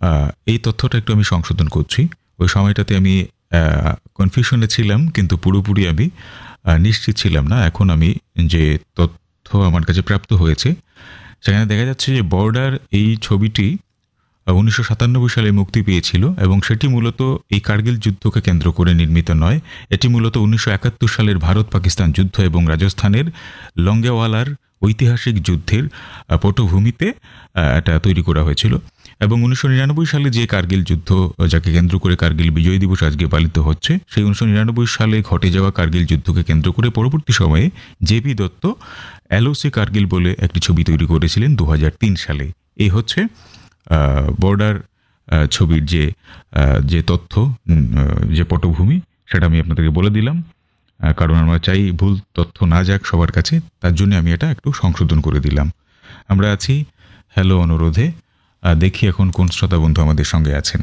এই তথ্যটা একটু আমি সংশোধন করছি। ওই সময়টাতে আমি কনফিউশনে ছিলাম, কিন্তু পুরোপুরি আমি নিশ্চিত ছিলাম না। এখন আমি যে তথ্য আমার কাছে প্রাপ্ত হয়েছে, সেখানে দেখা যাচ্ছে যে বর্ডার এই ছবিটি 1997 সালে মুক্তি পেয়েছিল, এবং সেটি মূলত এই কার্গিল যুদ্ধকে কেন্দ্র করে নির্মিত নয়। এটি মূলত 1971 সালের ভারত পাকিস্তান যুদ্ধ এবং রাজস্থানের লঙ্গেওয়ালার ঐতিহাসিক যুদ্ধের পটভূমিতে এটা তৈরি করা হয়েছিল। এবং 1999 সালে যে কার্গিল যুদ্ধ, যাকে কেন্দ্র করে কার্গিল বিজয় দিবস আজকে পালিত হচ্ছে, সেই 1999 সালে ঘটে যাওয়া কার্গিল যুদ্ধকে কেন্দ্র করে পরবর্তী সময়ে জেপি দত্ত এলওসি কার্গিল বলে একটি ছবি তৈরি করেছিলেন 2003 সালে। এই হচ্ছে বর্ডার ছবির যে তথ্য, যে পটভূমি, সেটা আমি আপনাদেরকে বলে দিলাম। কারণ আমরা চাই ভুল তথ্য না যাক সবার কাছে, তার জন্য আমি এটা একটু সংশোধন করে দিলাম। আমরা আছি হ্যালো অনুরোধে। দেখি এখন কোন শ্রোতা বন্ধু আমাদের সঙ্গে আছেন।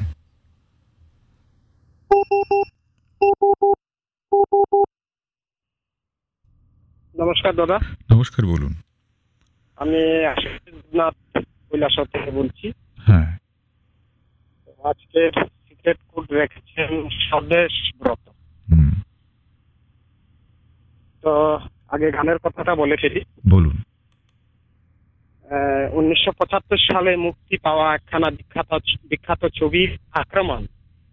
নমস্কার দাদা। নমস্কার, বলুন। আমি আশীর্বাদ কৈলাসহর থেকে বলছি। হ্যাঁ। আজকে সিক্রেট কোড রেখেছেন স্বদেশ ব্রত। তো আগে গানের কথাটা বলে ফেলি। বলুন। 1975 সালে মুক্তি পাওয়া একখানা বিখ্যাত ছবি আক্রমণ।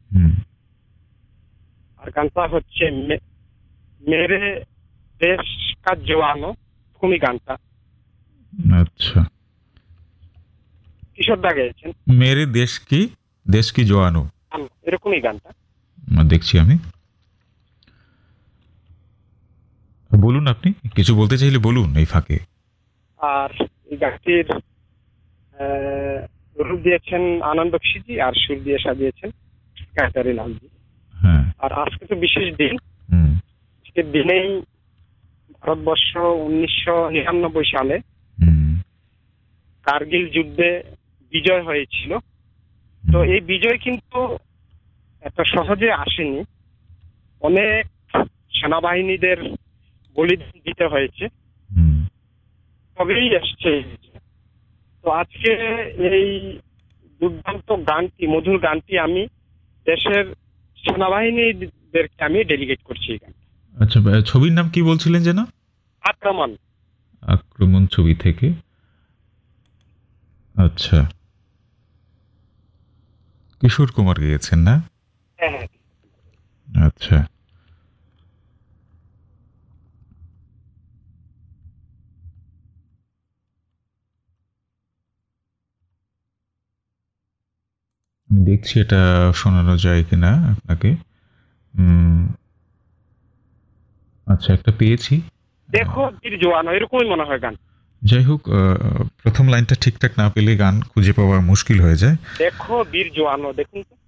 আর গানটা হচ্ছে মেরে দেশ কা জওয়ানো, ভূমি গানটা। আচ্ছা, কিশোর দা গেয়েছেন। মেরে দেশ কি জওয়ানো, এরকমই গানটা দেখছি আমি। বলুন, আপনি কিছু বলতে চাইলে বলুন এই ফাঁকে। আর এই গানটির রূপ দিয়েছেন আনন্দ বক্সিজি, আর সুর দিয়ে সাজিয়েছেন কায়তারি লালজি। হ্যাঁ। আর আজকে তো বিশেষ দিন। আজকের দিনেই ভারতবর্ষ 1999 সালে কার্গিল যুদ্ধে বিজয় হয়েছিল। তো এই বিজয় কিন্তু এত সহজে আসেনি, অনেক সেনাবাহিনীদের বলিদান দিতে হয়েছে, তবেই এসছে। তো আজকে এই দুর্দান্ত গানটি, মধুর গানটি আমি দেশের সেনাবাহিনীদেরকে আমি ডেডিকেট করছি এই গানটা। আচ্ছা, ছবির নাম কি বলছিলেন যেন? আক্রমণ ছবি থেকে। আচ্ছা, কিশোর কুমার গেয়েছেন না? হ্যাঁ। আচ্ছা, আমি দেখছি এটা শোনানো যায় কিনা আপনাকে। আচ্ছা, একটা পেয়েছি। দেখো বীর জওয়ানো, এরকমই মনে হয় গান। যাই হোক, প্রথম লাইনটা ঠিকঠাক না পেলে গান খুঁজে পাওয়া মুশকিল হয়ে যায়। দেখো বীর জওয়ানো, দেখুন তো।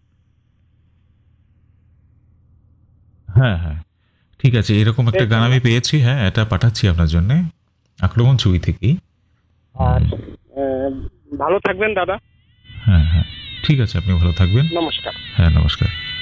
হ্যাঁ হ্যাঁ, ঠিক আছে, এরকম একটা গান আমি পেয়েছি। হ্যাঁ, এটা পাঠাচ্ছি আপনার জন্য, আক্রমণ ছবি থেকেই। আর ভালো থাকবেন দাদা। হ্যাঁ হ্যাঁ, ঠিক আছে, আপনি ভালো থাকবেন। নমস্কার। হ্যাঁ, নমস্কার।